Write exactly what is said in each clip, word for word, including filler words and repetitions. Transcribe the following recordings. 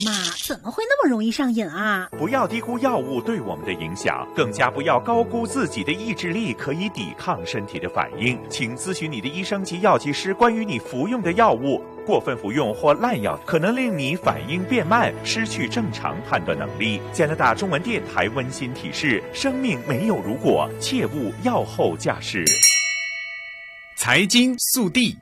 妈，怎么会那么容易上瘾啊？ 不要低估药物对我们的影响，更加不要高估自己的意志力可以抵抗身体的反应。请咨询你的医生及药剂师关于你服用的药物。过分服用或滥药可能令你反应变慢，失去正常判断能力。加拿大中文电台温馨提示：生命没有如果，切勿药后驾驶。 财经速递。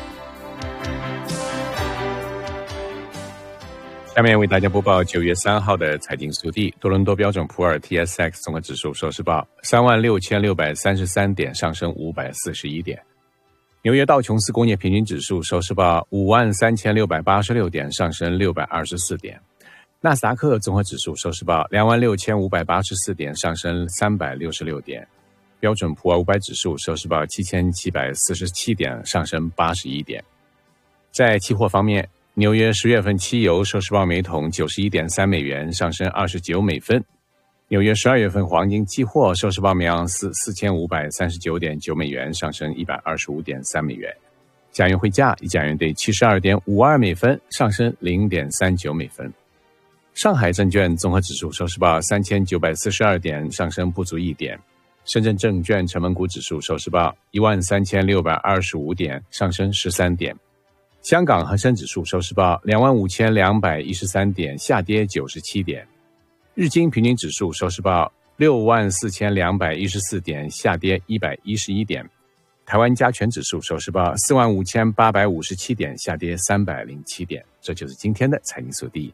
下面为大家播报九月三号的财经速递。多伦多标准普尔 T S X 综合指数收市报三万六千六百三十三点，上升五百四十一点。纽约道琼斯工业平均指数收市报五万三千六百八十六点，上升六百二十四点。纳斯达克综合指数收市报两万六千五百八十四点，上升三百六十六点。标准普尔五百指数收市报七千七百四十七点，上升八十一点。在期货方面，纽约十月份期油收市报每桶九十一点三美元，上升二十九美分。纽约十二月份黄金期货收市报每盎司四千五百三十九点九美元，上升一百二十五点三美元。加元汇价一加元兑七十二点五二美分，上升零点三九美分。上海证券综合指数收市报三千九百四十二点，上升不足一点。深圳证券成分股指数收市报一万三千六百二十五点，上升十三点。香港恒生指数收市报两万五千两百一十三点，下跌九十七点。日经平均指数收市报六万四千两百一十四点，下跌一百一十一点。台湾加权指数收市报四万五千八百五十七点，下跌三百零七点。这就是今天的财经速递。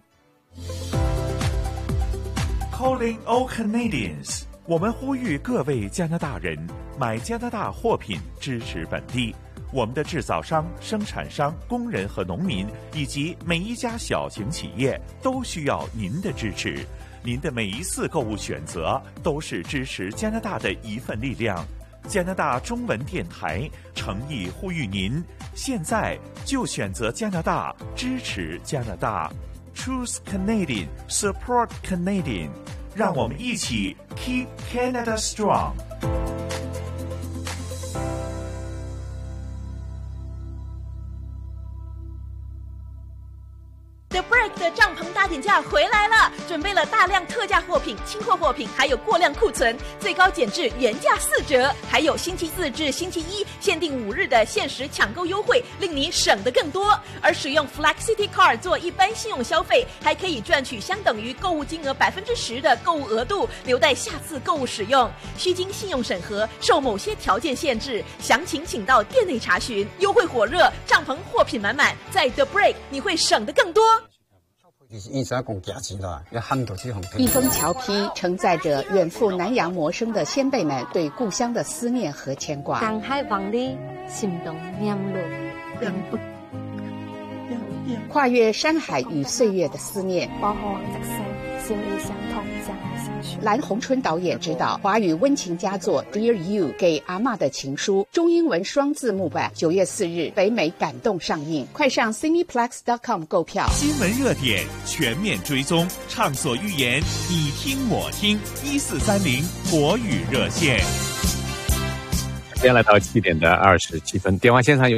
Calling all Canadians， 我们呼吁各位加拿大人买加拿大货品，支持本地。我们的制造商、生产商、工人和农民，以及每一家小型企业都需要您的支持。您的每一次购物选择都是支持加拿大的一份力量。加拿大中文电台诚意呼吁您，现在就选择加拿大，支持加拿大。Choose Canadian, support Canadian， 让我们一起 Keep Canada Strong。 The Break 的帐篷大减价回来了，准备了大量特价货品、清货货品，还有过量库存，最高减至原价四折，还有星期四至星期一限定五日的限时抢购优惠，令你省得更多。而使用 Flexiti Card 做一般信用消费，还可以赚取相等于购物金额百分之十的购物额度，留待下次购物使用。需经信用审核，受某些条件限制。详情请到店内查询。优惠火热，帐篷货品满满，在 The Break 你会省得更多。 一封侨批承载着远赴南洋谋生的先辈们对故乡的思念和牵挂。 东海望你心动念落， 跨越山海与岁月的思念。 包括这些心意相通，相爱相许。 蓝洪春导演执导华语温情佳作《Dear You》给阿嬷的情书，中英文双字幕版，九月四日北美感动上映，快上 Cineplex dot com 购票。 新闻热点全面追踪，畅所欲言，你听我听，一四三零国语热线。 时间来到七点的二十七分，电话线上有。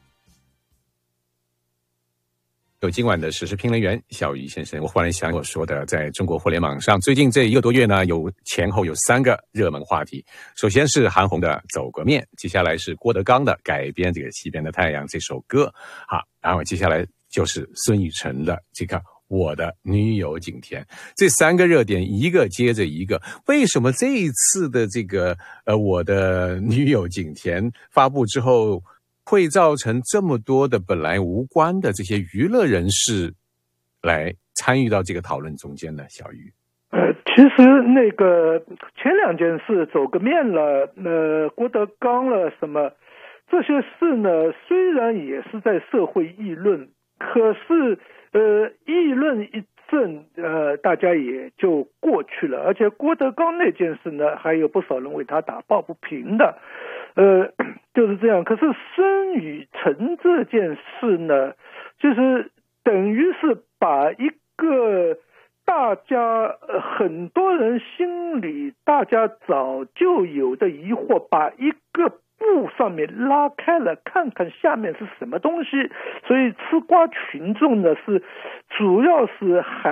有今晚的时事评论员小鱼先生，我忽然想我说的，在中国互联网上，最近这一个多月呢，有前后有三个热门话题。首先是韩红的《走个面》，接下来是郭德纲的改编这个《西边的太阳》这首歌，好，然后接下来就是孙雨晨的这个《我的女友景甜》。这三个热点一个接着一个，为什么这一次的这个呃《我的女友景甜》发布之后，会造成这么多的本来无关的这些娱乐人士来参与到这个讨论中间呢？小鱼， 呃，其实那个前两件事走个面了，呃，郭德纲了什么这些事呢，虽然也是在社会议论，可是呃，议论一阵，呃，大家也就过去了。而且郭德纲那件事呢，还有不少人为他打抱不平的。呃，就是这样。可是孙雨晨这件事呢，就是等于是把一个大家、呃、很多人心里大家早就有的疑惑，把一个布上面拉开了，看看下面是什么东西。所以吃瓜群众呢是主要是还